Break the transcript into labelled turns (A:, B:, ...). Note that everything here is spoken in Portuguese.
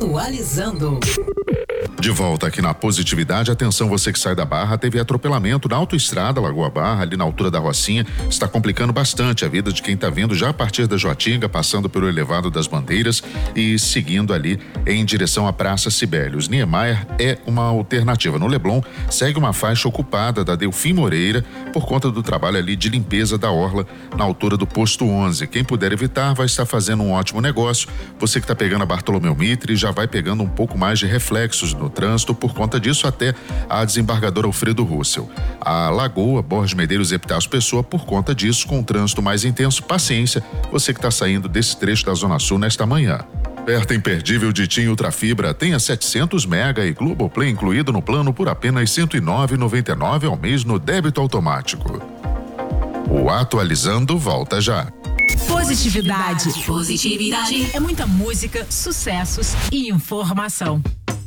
A: Atualizando.
B: De volta aqui na Positividade, atenção você que sai da Barra, teve atropelamento na autoestrada Lagoa Barra, ali na altura da Rocinha, está complicando bastante a vida de quem está vindo já a partir da Joatinga, passando pelo elevado das Bandeiras e seguindo ali em direção à Praça Sibelius. Niemeyer é uma alternativa. No Leblon, segue uma faixa ocupada da Delfim Moreira por conta do trabalho ali de limpeza da orla na altura do posto 11. Quem puder evitar vai estar fazendo um ótimo negócio. Você que está pegando a Bartolomeu Mitre já vai pegando um pouco mais de reflexos no trânsito por conta disso até a desembargadora Alfredo Russell. A Lagoa, Borges Medeiros e Epitácio Pessoa, por conta disso, com um trânsito mais intenso, paciência, você que está saindo desse trecho da Zona Sul nesta manhã. Oferta imperdível de TIM Ultrafibra, tenha 700 mega e Globoplay incluído no plano por apenas R$ 109,99 ao mês no débito automático. O Atualizando volta já.
A: Positividade. Positividade. É muita música, sucessos e informação.